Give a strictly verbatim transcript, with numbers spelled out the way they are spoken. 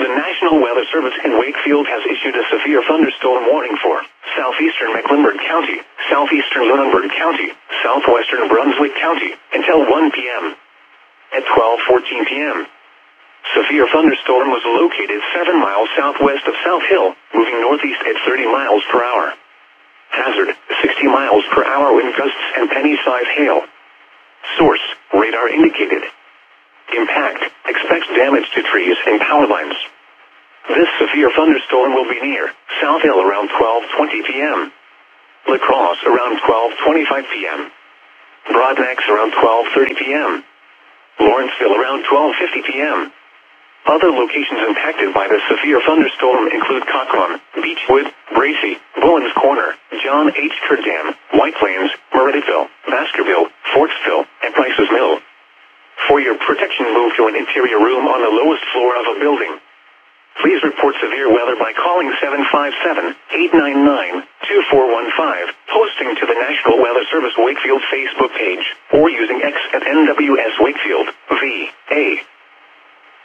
The National Weather Service in Wakefield has issued a severe thunderstorm warning for southeastern Mecklenburg County, southeastern Lunenburg County, southwestern Brunswick County, until one p m At twelve fourteen p m, severe thunderstorm was located seven miles southwest of South Hill, moving northeast at thirty miles per hour. Hazard, sixty miles per hour wind gusts and penny-size hail. Source, radar indicated. Impact, expects damage to trees and power lines. This severe thunderstorm will be near South Hill around twelve twenty p m La Crosse around twelve twenty-five p m Broadnax around twelve thirty p m Lawrenceville around twelve fifty p m Other locations impacted by the severe thunderstorm include Cochran, Beechwood, Bracy, Bullens Corner, John H. Kerr Dam, White Plains, Meredithville, Baskerville, Forksville, and Price's Mill. For your protection, move to an interior room on the lowest floor of a building. Please report severe weather by calling seven five seven, eight nine nine, two four one five, posting to the National Weather Service Wakefield Facebook page, or using X at N W S Wakefield, V A